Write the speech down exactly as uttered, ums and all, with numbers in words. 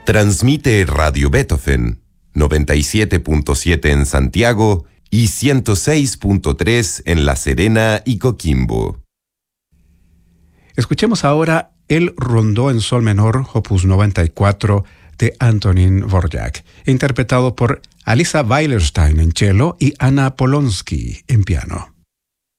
Transmite Radio Beethoven, noventa y siete punto siete en Santiago y ciento seis punto tres en La Serena y Coquimbo. Escuchemos ahora el Rondó en Sol menor, opus noventa y cuatro, de Antonín Dvorak, interpretado por Alisa Weilerstein en cello y Anna Polonsky en piano.